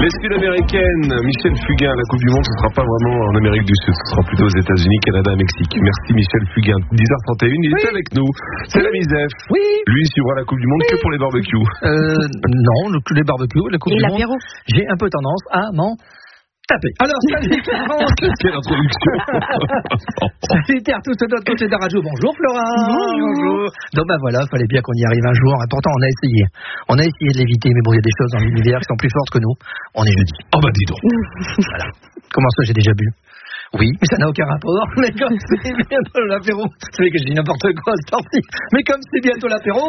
Les Sud-Américaines, Michel Fugain, la Coupe du Monde, ce ne sera pas vraiment en Amérique du Sud, ce sera plutôt aux États-Unis, Canada, Mexique. Merci Michel Fugain. 10h31, il est avec nous. C'est la Misef. Oui. Lui, il suivra la Coupe du Monde que pour les barbecues. Non, tous les barbecues, la Coupe et du Monde. l'apéro. J'ai un peu tendance à m'en taper. Alors, salut Florence. Quelle introduction. Salut Terre, tous de l'autre côté de la radio. Bonjour Flora. Bonjour. Donc ben voilà, fallait bien qu'on y arrive un jour. Pourtant, on a essayé. On a essayé de l'éviter, mais bon, il y a des choses dans l'univers qui sont plus fortes que nous. On est jeudi. Oh bah dis donc. Voilà. Comment ça, j'ai déjà bu? Oui, mais ça n'a aucun rapport. Mais comme c'est bientôt l'apéro, vous savez que je dis n'importe quoi à ce temps-ci. Mais comme c'est bientôt l'apéro.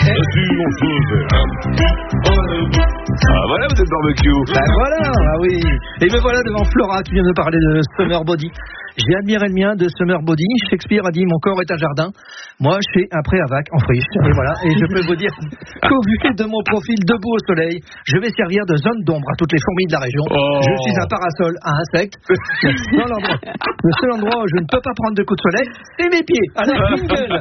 Ah voilà, vous êtes barbecue. Ben voilà, ah oui. Et me voilà devant Flora qui vient me parler de Summer Body. J'ai admiré le mien de Summer Body. Shakespeare a dit mon corps est un jardin. Moi, je fais un pré-avac en friche. Et voilà. Et je peux vous dire qu'au vu de mon profil debout au soleil, je vais servir de zone d'ombre à toutes les fourmis de la région. Oh. Je suis un parasol à insectes. Le seul endroit où je ne peux pas prendre de coups de soleil, c'est mes pieds. Alors, jingle.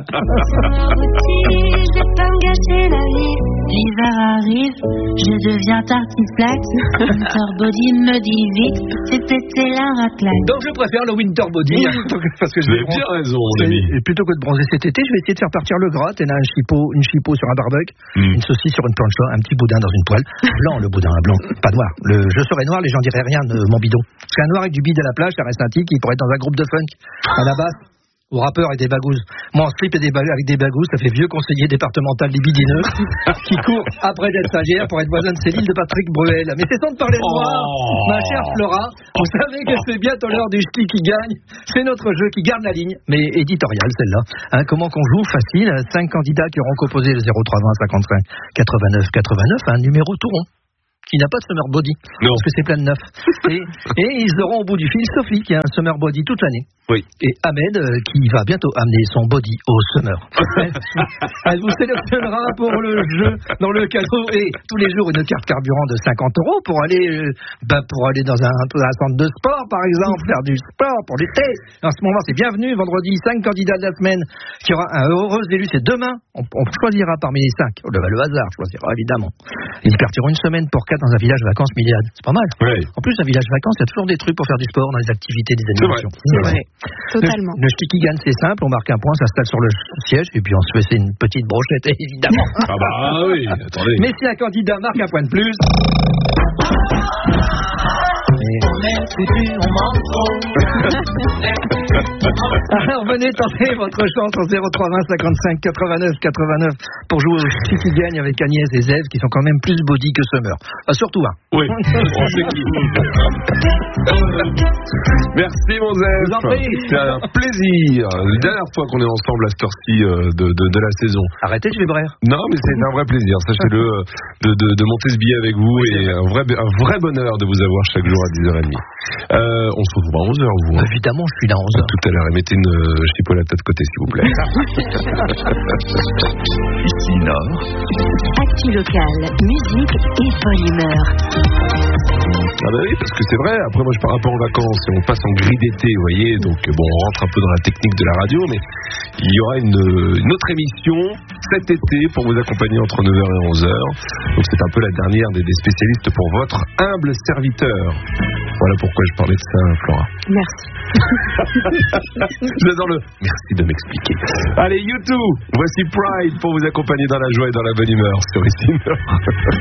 Je vais pas me gâcher la vie. L'hiver arrive, je deviens tartiflex. Summer Body me dit vite, c'est péter la raclette. Donc, je préfère le winter body. Parce que Vous avez bien raison, mon ami. Et plutôt que de bronzer cet été, je vais essayer de faire partir le gras. T'es là, une chipot sur un barbecue, une saucisse sur une planche, un petit boudin dans une poêle. Blanc, le boudin, blanc, pas noir. Je serais noir, les gens diraient rien de mon bidon. Parce qu'un noir avec du bide à la plage, ça reste un tic, il pourrait être dans un groupe de funk. À la basse, au rappeur et des bagouzes. Moi, en slip et avec des bagouzes, ça fait vieux conseiller départemental libidineux qui court après d'être stagiaire pour être voisin de Céline de Patrick Bruel. Mais c'est sans te parler de moi, ma chère Flora. Vous savez que c'est bientôt l'heure du ch'ti qui gagne. C'est notre jeu qui garde la ligne, mais éditorial celle-là. Hein, comment qu'on joue? Facile. 5 candidats qui auront composé le 0320 55 89 89, un numéro tout rond. Qui n'a pas de Summer Body, parce que c'est plein de neuf. Et ils auront au bout du fil Sophie, qui a un Summer Body toute l'année. Oui. Et Ahmed, qui va bientôt amener son body au Summer. Elle vous sélectionnera pour le jeu, dans le cadeau, et tous les jours une carte carburant de 50 € pour aller dans un centre de sport, par exemple, faire du sport pour l'été. En ce moment, c'est bienvenu, vendredi, 5 candidats de la semaine, qui aura un heureux élu, c'est demain. On choisira parmi les 5, le hasard choisira, évidemment. Ils partiront une semaine pour 4 dans un village vacances Miliade. C'est pas mal. Oui. En plus, un village vacances, il y a toujours des trucs pour faire du sport dans les activités, des animations. C'est vrai. Totalement. Le ch'ti qui gagne, c'est simple. On marque un point, s'installe sur le siège et puis on se fait une petite brochette, évidemment. Ah bah oui, attendez. Mais si un candidat marque un point de plus... Alors venez tenter votre chance au 0320 55 89 89 pour jouer au ch'ti qui gagne avec Agnès et Zève qui sont quand même plus body que Summer. Surtout un. Oui, on sait qui. Merci mon Zève. Je vous en prie. C'est un plaisir. La dernière fois qu'on est ensemble à cette heure-ci de la saison. Arrêtez, je vais brère. Non, mais c'est un vrai plaisir, sachez-le, de monter ce billet avec vous et un vrai bonheur de vous avoir chaque jour à 10h30. On se retrouve à 11h, vous. Hein. Évidemment, je suis là à 11h. Tout à l'heure, et mettez une chipolata de côté, s'il vous plaît. Ici Nord. Actu locale, musique et bonne humeur. Ah bah oui, parce que c'est vrai, après moi je pars un peu en vacances et on passe en gris d'été, vous voyez, donc bon, on rentre un peu dans la technique de la radio, mais il y aura une autre émission cet été pour vous accompagner entre 9h et 11h. Donc c'est un peu la dernière des spécialistes pour votre humble serviteur. Voilà pourquoi je parlais de ça, Flora. Merci. J'adore le merci de m'expliquer. Allez, YouTube, voici Pride pour vous accompagner dans la joie et dans la bonne humeur sur ici.